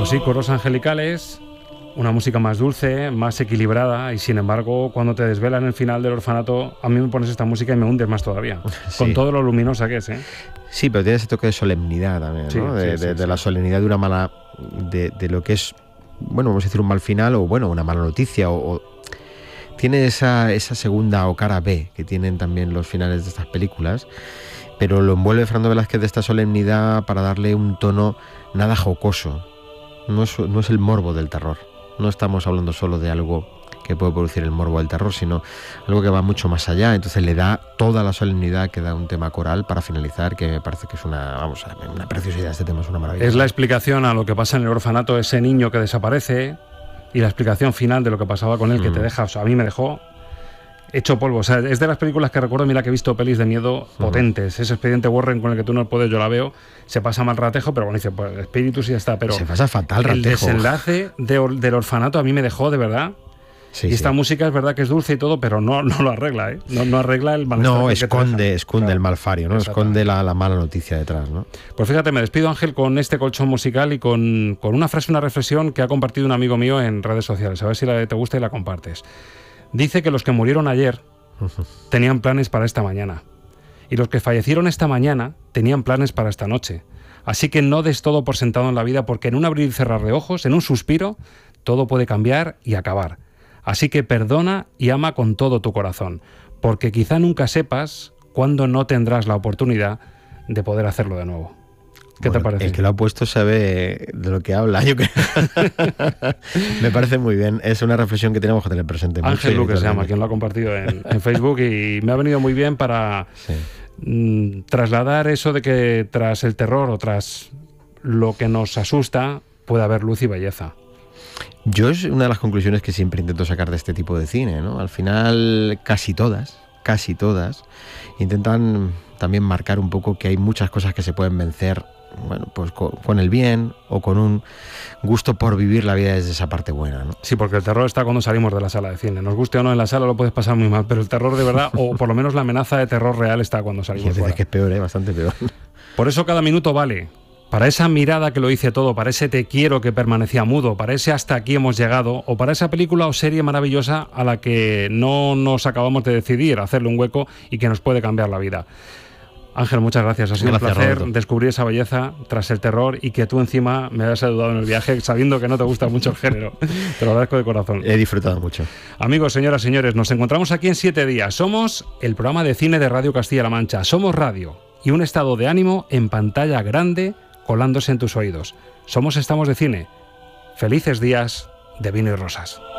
Pues sí, coros angelicales, una música más dulce, más equilibrada, y sin embargo, cuando te desvelan el final del orfanato, a mí me pones esta música y me hundes más todavía, sí, con todo lo luminosa que es, ¿eh? Sí, pero tiene ese toque de solemnidad también, sí, ¿no? De la sí. solemnidad de una mala... de lo que es, bueno, vamos a decir un mal final, o bueno, una mala noticia, o tiene esa segunda o cara B que tienen también los finales de estas películas, pero lo envuelve Fernando Velázquez de esta solemnidad para darle un tono nada jocoso. No es el morbo del terror. No estamos hablando solo de algo que puede producir el morbo del terror, sino algo que va mucho más allá. Entonces le da toda la solemnidad que da un tema coral para finalizar, que me parece que es una preciosidad. Este tema es una maravilla. Es la explicación a lo que pasa en el orfanato, ese niño que desaparece, y la explicación final de lo que pasaba con él, que te deja, o sea, a mí me dejó hecho polvo. O sea, es de las películas que recuerdo, mira, que he visto pelis de miedo potentes. Ese Expediente Warren con el que tú no puedes, yo la veo, se pasa mal Ratejo, pero bueno, dice, pues espíritus y ya está. Pero se pasa fatal Ratejo. El desenlace del orfanato a mí me dejó, de verdad. Sí, y esta música es verdad que es dulce y todo, pero no lo arregla, ¿eh? No arregla el malestar. No, esconde claro, el malfario, ¿no? Esconde la mala noticia detrás, ¿no? Pues fíjate, me despido, Ángel, con este colchón musical y con una frase, una reflexión que ha compartido un amigo mío en redes sociales. A ver si te gusta y la compartes. Dice que los que murieron ayer tenían planes para esta mañana. Y los que fallecieron esta mañana tenían planes para esta noche. Así que no des todo por sentado en la vida, porque en un abrir y cerrar de ojos, en un suspiro, todo puede cambiar y acabar. Así que perdona y ama con todo tu corazón, porque quizá nunca sepas cuándo no tendrás la oportunidad de poder hacerlo de nuevo. ¿Qué te parece? El que lo ha puesto sabe de lo que habla. Yo creo. Me parece muy bien. Es una reflexión que tenemos que tener presente. Ángel Luque se llama, quien lo ha compartido en Facebook, y me ha venido muy bien para trasladar eso de que tras el terror o tras lo que nos asusta puede haber luz y belleza. Yo es una de las conclusiones que siempre intento sacar de este tipo de cine, ¿no? Al final casi todas intentan también marcar un poco que hay muchas cosas que se pueden vencer, bueno, pues con el bien o con un gusto por vivir la vida desde esa parte buena, ¿no? Sí, porque el terror está cuando salimos de la sala de cine. Nos guste o no, en la sala lo puedes pasar muy mal, pero el terror de verdad, o por lo menos la amenaza de terror real, está cuando salimos fuera. Que es peor, bastante peor. Por eso cada minuto vale. Para esa mirada que lo dice todo, para ese te quiero que permanecía mudo, para ese hasta aquí hemos llegado, o para esa película o serie maravillosa a la que no nos acabamos de decidir hacerle un hueco y que nos puede cambiar la vida. Ángel, muchas gracias. Ha sido un placer descubrir esa belleza tras el terror y que tú encima me hayas ayudado en el viaje sabiendo que no te gusta mucho el género. Te lo agradezco de corazón. He disfrutado mucho. Amigos, señoras, señores, nos encontramos aquí en 7 días. Somos el programa de cine de Radio Castilla-La Mancha. Somos radio y un estado de ánimo en pantalla grande colándose en tus oídos. Estamos de cine. Felices días de vino y rosas.